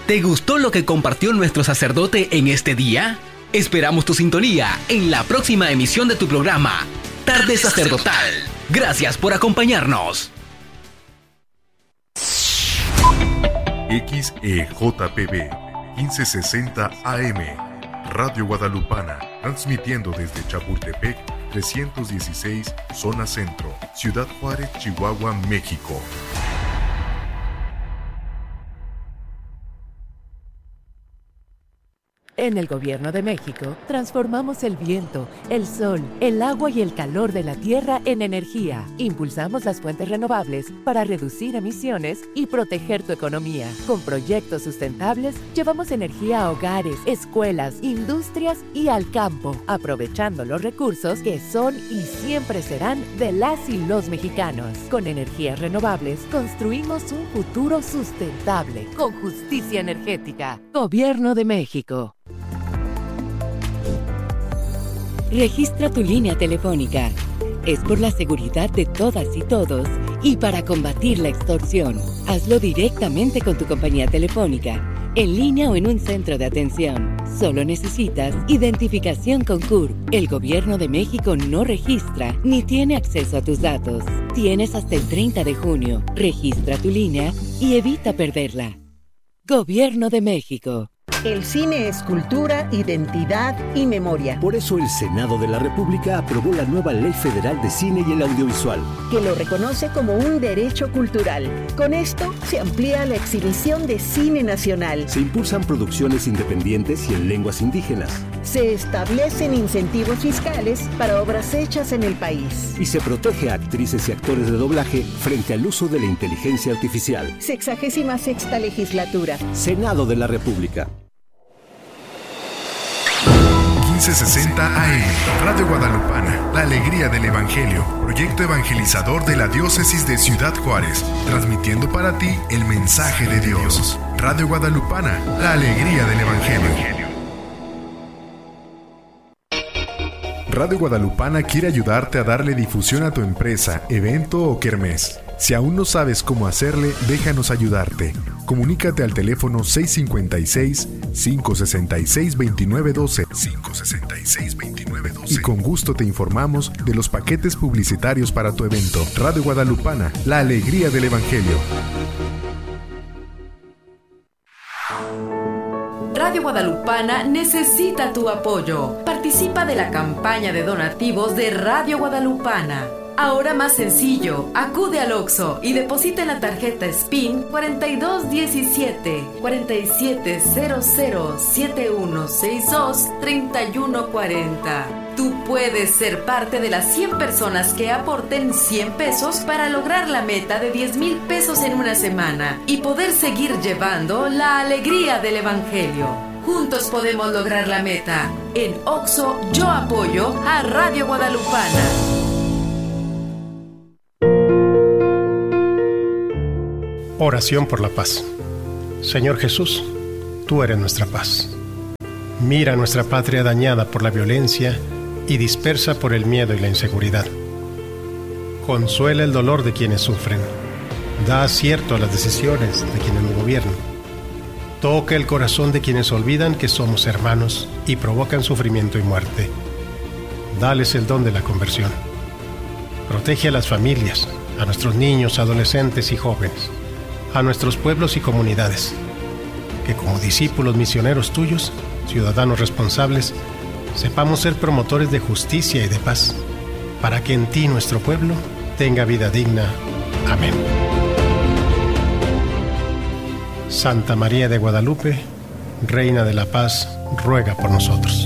¿Te gustó lo que compartió nuestro sacerdote en este día? Esperamos tu sintonía en la próxima emisión de tu programa, Tarde Sacerdotal. Gracias por acompañarnos. XEJPB 1560 AM, Radio Guadalupana, transmitiendo desde Chapultepec 316, Zona Centro, Ciudad Juárez, Chihuahua, México. En el Gobierno de México, transformamos el viento, el sol, el agua y el calor de la tierra en energía. Impulsamos las fuentes renovables para reducir emisiones y proteger tu economía. Con proyectos sustentables, llevamos energía a hogares, escuelas, industrias y al campo, aprovechando los recursos que son y siempre serán de las y los mexicanos. Con energías renovables, construimos un futuro sustentable, con justicia energética. Gobierno de México. Registra tu línea telefónica. Es por la seguridad de todas y todos y para combatir la extorsión. Hazlo directamente con tu compañía telefónica, en línea o en un centro de atención. Solo necesitas identificación con CURP. El Gobierno de México no registra ni tiene acceso a tus datos. Tienes hasta el 30 de junio. Registra tu línea y evita perderla. Gobierno de México. El cine es cultura, identidad y memoria. Por eso el Senado de la República aprobó la nueva Ley Federal de Cine y el Audiovisual, que lo reconoce como un derecho cultural. Con esto se amplía la exhibición de cine nacional. Se impulsan producciones independientes y en lenguas indígenas. Se establecen incentivos fiscales para obras hechas en el país. Y se protege a actrices y actores de doblaje frente al uso de la inteligencia artificial. 66ª legislatura. Senado de la República. 1560 AM, Radio Guadalupana, la alegría del Evangelio, proyecto evangelizador de la Diócesis de Ciudad Juárez, transmitiendo para ti el mensaje de Dios. Radio Guadalupana, la alegría del Evangelio. Radio Guadalupana quiere ayudarte a darle difusión a tu empresa, evento o kermés. Si aún no sabes cómo hacerle, déjanos ayudarte. Comunícate al teléfono 656-566-2912 566-2912 y con gusto te informamos de los paquetes publicitarios para tu evento. Radio Guadalupana, la alegría del Evangelio. Radio Guadalupana necesita tu apoyo. Participa de la campaña de donativos de Radio Guadalupana. Ahora más sencillo, acude al Oxxo y deposita en la tarjeta SPIN 4217 4700 7162 3140. Tú puedes ser parte de las 100 personas que aporten 100 pesos para lograr la meta de 10,000 pesos en una semana y poder seguir llevando la alegría del Evangelio. Juntos podemos lograr la meta. En Oxxo yo apoyo a Radio Guadalupana. Oración por la paz. Señor Jesús, tú eres nuestra paz. Mira nuestra patria dañada por la violencia y dispersa por el miedo y la inseguridad. Consuela el dolor de quienes sufren. Da acierto a las decisiones de quienes nos gobiernan. Toca el corazón de quienes olvidan que somos hermanos y provocan sufrimiento y muerte. Dales el don de la conversión. Protege a las familias, a nuestros niños, adolescentes y jóvenes, a nuestros pueblos y comunidades, que como discípulos misioneros tuyos, ciudadanos responsables, sepamos ser promotores de justicia y de paz, para que en ti nuestro pueblo tenga vida digna. Amén. Santa María de Guadalupe, Reina de la Paz, ruega por nosotros.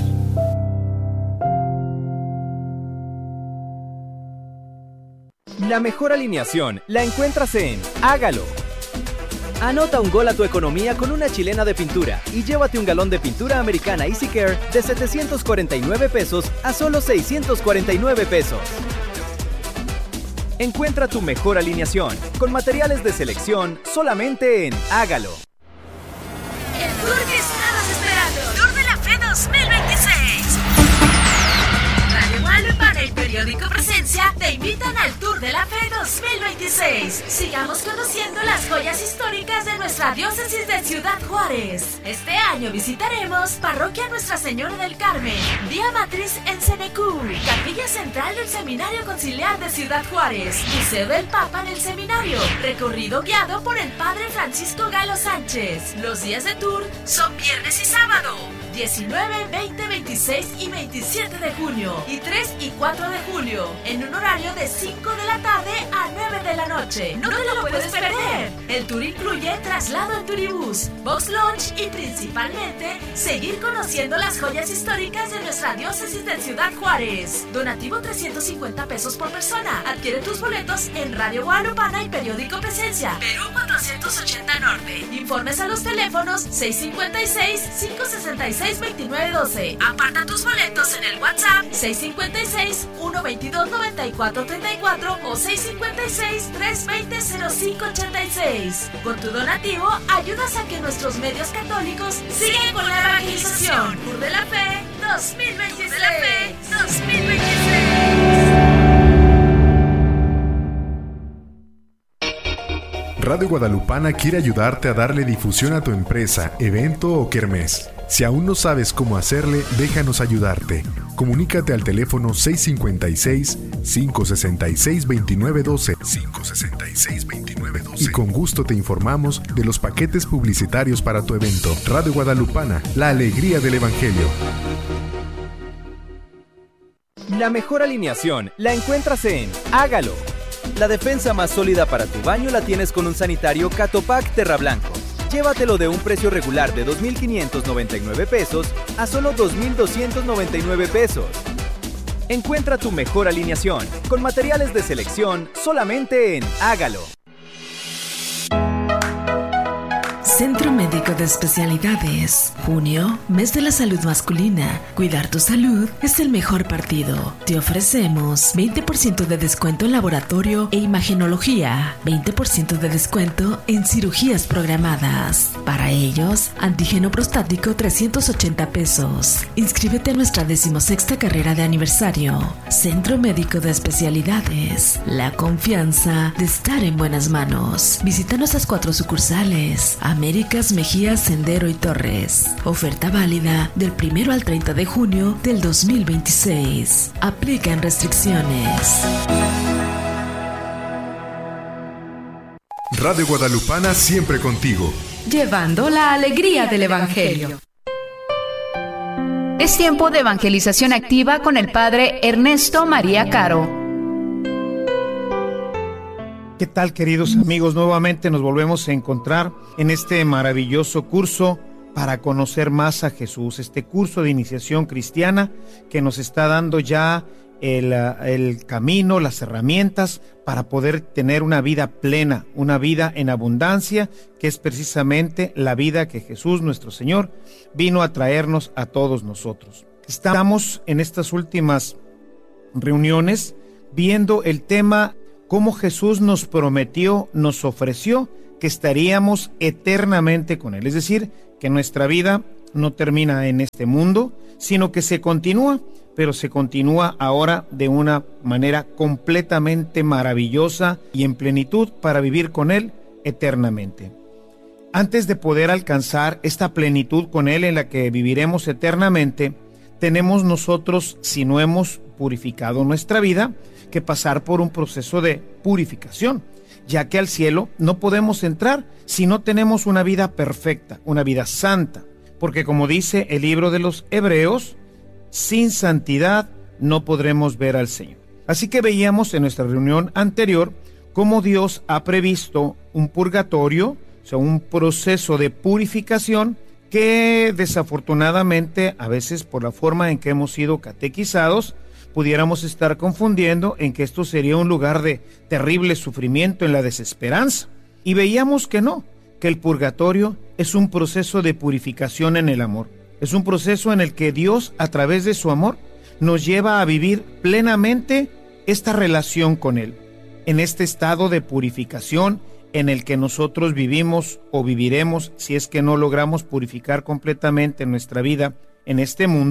La mejor alineación la encuentras en Hágalo. Anota un gol a tu economía con una chilena de pintura y llévate un galón de pintura americana Easy Care de 749 pesos a solo 649 pesos. Encuentra tu mejor alineación con materiales de selección solamente en Hágalo. El tour que estabas esperando. Tour de la Fe 2026. Radio Guadalupana, el periódico Periódico Presencia te invitan al Tour de la Fe 2026. Sigamos conociendo las joyas históricas de nuestra diócesis de Ciudad Juárez. Este año visitaremos Parroquia Nuestra Señora del Carmen, Vía Matriz en Cenecú, Capilla Central del Seminario Conciliar de Ciudad Juárez, Museo del Papa en el Seminario, recorrido guiado por el Padre Francisco Galo Sánchez. Los días de tour son viernes y sábado, 19, 20, 26 y 27 de junio y 3 y 4 de julio, en un horario de 5 de la tarde a 9 de la noche. ¡No te lo puedes perder! El tour incluye traslado en turibús, box lunch y principalmente seguir conociendo las joyas históricas de nuestra diócesis de Ciudad Juárez. Donativo 350 pesos por persona. Adquiere tus boletos en Radio Guadalupana y Periódico Presencia, Perú 480 Norte. Informes a los teléfonos 656-566-2912. Aparta tus boletos en el WhatsApp 656-122-9434 o 656-320-0586. Con tu donativo ayudas a que nuestros medios católicos sigan con la evangelización. Tour de la Fe 2026. De la Fe 2026. Radio Guadalupana quiere ayudarte a darle difusión a tu empresa, evento o kermés. Si aún no sabes cómo hacerle, déjanos ayudarte. Comunícate al teléfono 656-566-2912 566-2912 y con gusto te informamos de los paquetes publicitarios para tu evento. Radio Guadalupana, la alegría del Evangelio. La mejor alineación la encuentras en Hágalo. La defensa más sólida para tu baño la tienes con un sanitario Catopac Terra Blanco. Llévatelo de un precio regular de 2,599 pesos a solo 2,299 pesos. Encuentra tu mejor alineación con materiales de selección solamente en Hágalo. Centro Médico de Especialidades. Junio, mes de la salud masculina. Cuidar tu salud es el mejor partido. Te ofrecemos 20% de descuento en laboratorio e imagenología, 20% de descuento en cirugías programadas. Para ellos, antígeno prostático 380 pesos. Inscríbete a nuestra 16ª carrera de aniversario. Centro Médico de Especialidades. La confianza de estar en buenas manos. Visita nuestras 4 sucursales: Américas, Mejía, Sendero y Torres. Oferta válida del 1 al 30 de junio del 2026. Aplican restricciones. Radio Guadalupana siempre contigo. Llevando la alegría del Evangelio. Es tiempo de evangelización activa con el Padre Ernesto María Caro. ¿Qué tal, queridos amigos? Nuevamente nos volvemos a encontrar en este maravilloso curso para conocer más a Jesús, este curso de iniciación cristiana que nos está dando ya el camino, las herramientas para poder tener una vida plena, una vida en abundancia, que es precisamente la vida que Jesús, nuestro Señor, vino a traernos a todos nosotros. Estamos en estas últimas reuniones viendo el tema cómo Jesús nos prometió, nos ofreció que estaríamos eternamente con Él. Es decir, que nuestra vida no termina en este mundo, sino que se continúa, pero se continúa ahora de una manera completamente maravillosa y en plenitud para vivir con Él eternamente. Antes de poder alcanzar esta plenitud con Él en la que viviremos eternamente, tenemos nosotros, si no hemos purificado nuestra vida, que pasar por un proceso de purificación, ya que al cielo no podemos entrar si no tenemos una vida perfecta, una vida santa, porque como dice el libro de los Hebreos, sin santidad no podremos ver al Señor. Así que veíamos en nuestra reunión anterior cómo Dios ha previsto un purgatorio, o sea, un proceso de purificación que desafortunadamente, a veces por la forma en que hemos sido catequizados, pudiéramos estar confundiendo en que esto sería un lugar de terrible sufrimiento en la desesperanza. Y veíamos que no, que el purgatorio es un proceso de purificación en el amor. Es un proceso en el que Dios, a través de su amor, nos lleva a vivir plenamente esta relación con Él. En este estado de purificación en el que nosotros vivimos o viviremos, si es que no logramos purificar completamente nuestra vida en este mundo,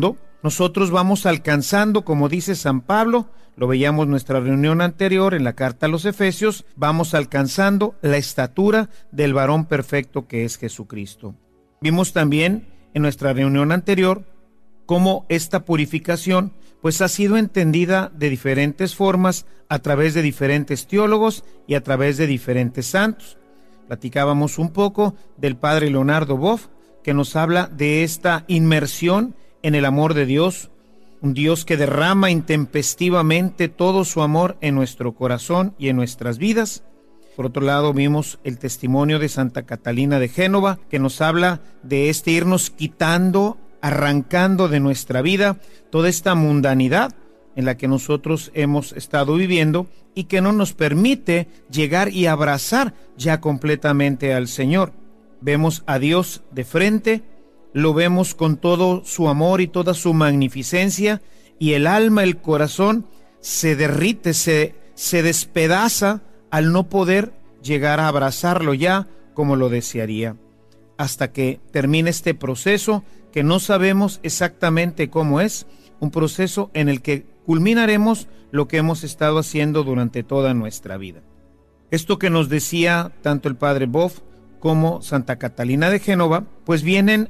nosotros vamos alcanzando, como dice San Pablo, lo veíamos en nuestra reunión anterior en la carta a los Efesios, vamos alcanzando la estatura del varón perfecto que es Jesucristo. Vimos también en nuestra reunión anterior cómo esta purificación pues ha sido entendida de diferentes formas a través de diferentes teólogos y a través de diferentes santos. Platicábamos un poco del padre Leonardo Boff, que nos habla de esta inmersión en el amor de Dios, un Dios que derrama intempestivamente todo su amor en nuestro corazón y en nuestras vidas. Por otro lado, vimos el testimonio de Santa Catalina de Génova, que nos habla de irnos quitando, arrancando de nuestra vida toda esta mundanidad en la que nosotros hemos estado viviendo y que no nos permite llegar y abrazar ya completamente al Señor. Vemos a Dios de frente, lo vemos con todo su amor y toda su magnificencia, y el alma, el corazón se derrite, se despedaza al no poder llegar a abrazarlo ya como lo desearía, hasta que termine este proceso que no sabemos exactamente cómo es, un proceso en el que culminaremos lo que hemos estado haciendo durante toda nuestra vida. Esto que nos decía tanto el padre Boff como Santa Catalina de Génova, pues vienen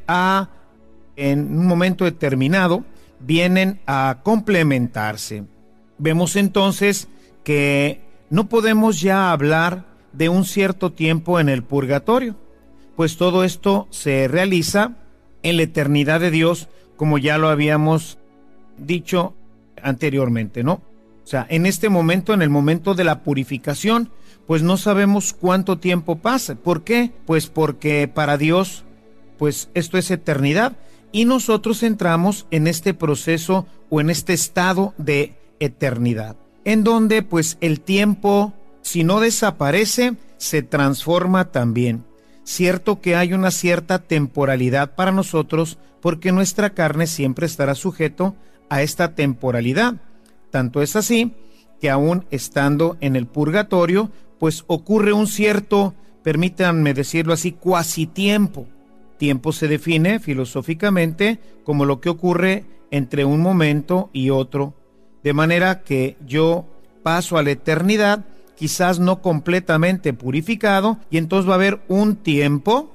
en un momento determinado, vienen a complementarse. Vemos entonces que no podemos ya hablar de un cierto tiempo en el purgatorio, pues todo esto se realiza en la eternidad de Dios, como ya lo habíamos dicho anteriormente, ¿no? O sea, en este momento, en el momento de la purificación, pues no sabemos cuánto tiempo pasa. ¿Por qué? Pues porque para Dios, pues esto es eternidad, y nosotros entramos en este proceso o en este estado de eternidad, en donde pues el tiempo, si no desaparece, se transforma también. Cierto que hay una cierta temporalidad para nosotros, porque nuestra carne siempre estará sujeto a esta temporalidad. Tanto es así que aún estando en el purgatorio, pues ocurre un cierto, permítanme decirlo así, cuasi tiempo. Tiempo se define filosóficamente como lo que ocurre entre un momento y otro, de manera que yo paso a la eternidad, quizás no completamente purificado, y entonces va a haber un tiempo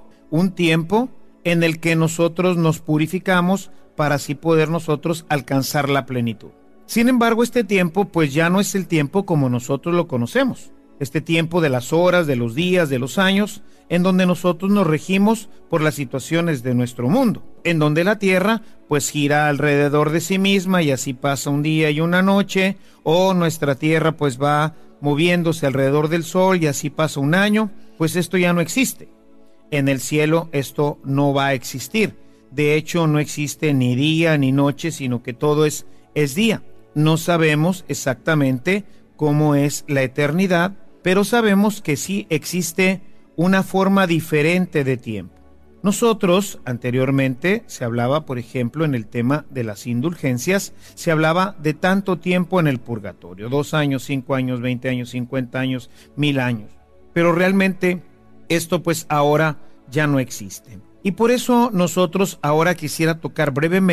en el que nosotros nos purificamos para así poder nosotros alcanzar la plenitud. Sin embargo, este tiempo pues ya no es el tiempo como nosotros lo conocemos. Este tiempo de las horas, de los días, de los años, en donde nosotros nos regimos por las situaciones de nuestro mundo, en donde la Tierra pues gira alrededor de sí misma y así pasa un día y una noche, o nuestra Tierra pues va moviéndose alrededor del Sol y así pasa un año. Pues esto ya no existe. En el cielo esto no va a existir. De hecho, no existe ni día ni noche, sino que todo es día. No sabemos exactamente cómo es la eternidad, pero sabemos que sí existe una forma diferente de tiempo. Nosotros, anteriormente, se hablaba, por ejemplo, en el tema de las indulgencias, se hablaba de tanto tiempo en el purgatorio, 2 años, 5 años, 20 años, 50 años, 1000 años. Pero realmente esto pues ahora ya no existe. Y por eso nosotros ahora quisiera tocar brevemente